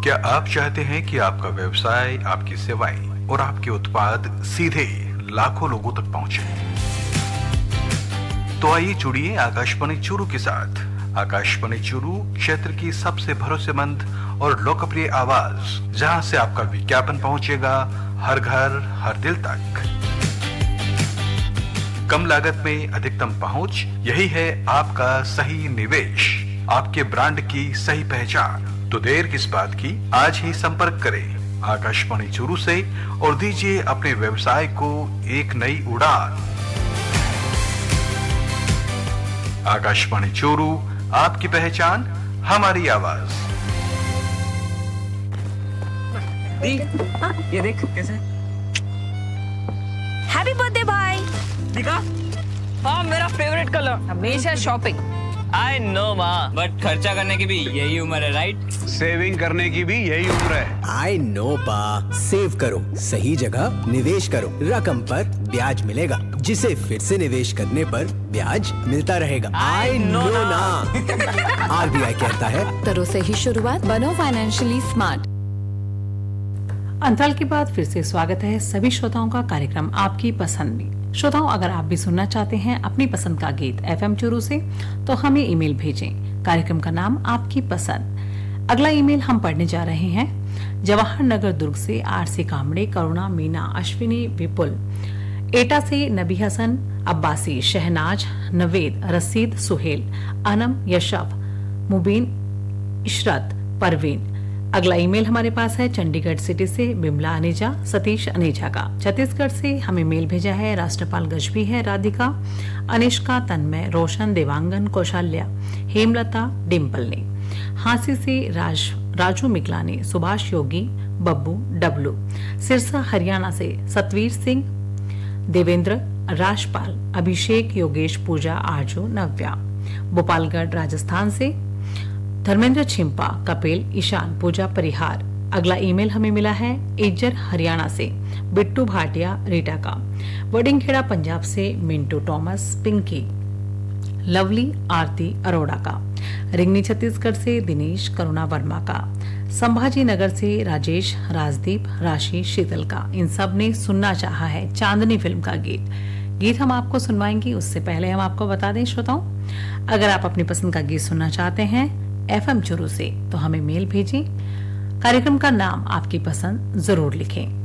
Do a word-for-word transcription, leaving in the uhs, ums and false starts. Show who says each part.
Speaker 1: क्या आप चाहते हैं कि आपका व्यवसाय, आपकी सेवाएं और आपके उत्पाद सीधे लाखों लोगों तक पहुंचे? तो आइए जुड़िए आकाशवाणी चूरू के साथ। आकाशवाणी चूरू क्षेत्र की सबसे भरोसेमंद और लोकप्रिय आवाज, जहां से आपका विज्ञापन पहुंचेगा हर घर हर दिल तक। कम लागत में अधिकतम पहुंच, यही है आपका सही निवेश, आपके ब्रांड की सही पहचान। तो देर किस बात की, आज ही संपर्क करें आकाशवाणी चूरू से और दीजिए अपने व्यवसाय को एक नई उड़ान। आकाशवाणी चूरू, आपकी पहचान, हमारी आवाज।
Speaker 2: दी, ये देख कैसे।
Speaker 3: हैप्पी बर्थडे भाई।
Speaker 2: दिखा? हाँ, मेरा फेवरेट कलर।
Speaker 3: हमेशा शॉपिंग।
Speaker 2: आई नो माँ, बट खर्चा करने की भी यही उम्र है, राइट?
Speaker 4: सेविंग करने की भी यही उम्र है।
Speaker 5: आई नो पा, सेव करो, सही जगह निवेश करो, रकम पर ब्याज मिलेगा, जिसे फिर से निवेश करने पर ब्याज मिलता रहेगा। आई नो ना। आरबीआई कहता है,
Speaker 6: करो सही शुरुआत, बनो फाइनेंशियली स्मार्ट।
Speaker 7: अंतराल के बाद फिर से स्वागत है सभी श्रोताओं का कार्यक्रम आपकी पसंद में। श्रोताओं, अगर आप भी सुनना चाहते हैं अपनी पसंद का गीत एफएम चूरू से, तो हमें ईमेल भेजें। कार्यक्रम का नाम आपकी पसंद। अगला ईमेल हम पढ़ने जा रहे हैं जवाहर नगर दुर्ग से आरसी कामड़े, करुणा, मीना, अश्विनी, विपुल, एटा से नबी हसन, अब्बासी, शहनाज, नवेद, रसीद, सुहेल, अनम, यशफ, मुबीन, इशरत, परवीन। अगला ईमेल हमारे पास है चंडीगढ़ सिटी से बिमला अनेजा, सतीश अनेजा का। छत्तीसगढ़ से हमें मेल भेजा है राष्ट्रपाल गजबी है, राधिका, अनिष्का, तन्मय, रोशन, देवांगन, कौशल्या, हेमलता, डिम्पल ने। हांसी से राज राजू मिकलानी, सुभाष योगी, बब्बू, डब्लू। सिरसा हरियाणा से सतवीर सिंह, देवेंद्र, राजपाल, अभिषेक, योगेश, पूजा, आरजू, नव्या। भोपालगढ़ राजस्थान से धर्मेंद्र छिंपा, कपिल, ईशान, पूजा, परिहार। अगला ईमेल हमें मिला है एजर हरियाणा से बिट्टू भाटिया, रीटा का। वडिंगखेड़ा पंजाब से मिंटू टॉमस, पिंकी, लवली, आरती अरोड़ा का। रिंगनी छत्तीसगढ़ से दिनेश, करुणा वर्मा का। संभाजी नगर से राजेश, राजदीप, राशि, शीतल का। इन सब ने सुनना चाहा है चांदनी फिल्म का गीत। गीत हम आपको सुनवाएंगे, उससे पहले हम आपको बता दें श्रोताओं, अगर आप अपनी पसंद का गीत सुनना चाहते हैं एफएम चूरू से, तो हमें मेल भेजें। कार्यक्रम का नाम आपकी पसंद जरूर लिखें।